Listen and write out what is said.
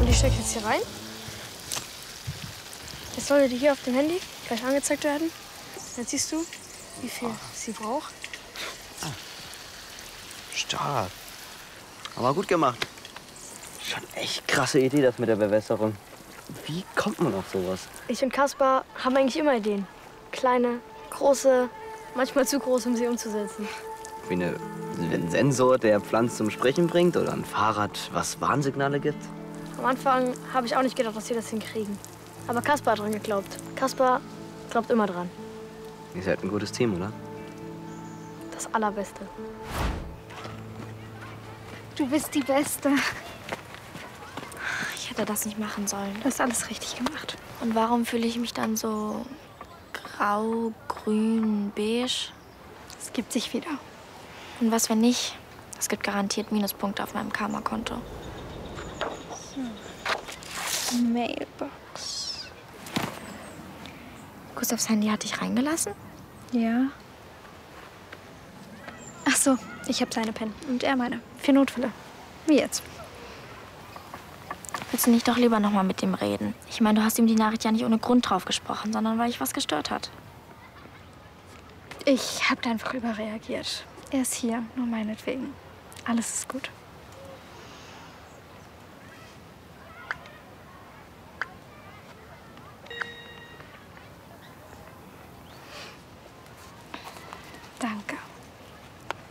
die stecke ich jetzt hier rein. Jetzt sollte die hier auf dem Handy gleich angezeigt werden. Jetzt siehst du, wie viel sie braucht. Ah. Stark. Aber gut gemacht. Schon echt krasse Idee, das mit der Bewässerung. Wie kommt man auf sowas? Ich und Kaspar haben eigentlich immer Ideen. Kleine, große, manchmal zu groß, um sie umzusetzen. Wie ein Sensor, der Pflanzen zum Sprechen bringt, oder ein Fahrrad, was Warnsignale gibt? Am Anfang habe ich auch nicht gedacht, dass wir das hinkriegen. Aber Kaspar hat dran geglaubt. Kaspar glaubt immer dran. Ihr seid ein gutes Team, oder? Das Allerbeste. Du bist die Beste. Ich hätte das nicht machen sollen. Du hast alles richtig gemacht. Und warum fühle ich mich dann so grau, grün, beige? Es gibt sich wieder. Und was, wenn nicht? Es gibt garantiert Minuspunkte auf meinem Karma-Konto. Mailbox. Gustavs Handy hat dich reingelassen? Ja. Ach so, ich habe seine Pen und er meine. Für Notfälle. Wie jetzt? Willst du nicht doch lieber noch mal mit ihm reden? Ich meine, du hast ihm die Nachricht ja nicht ohne Grund drauf gesprochen, sondern weil dich was gestört hat. Ich habe einfach überreagiert. Er ist hier, nur meinetwegen. Alles ist gut.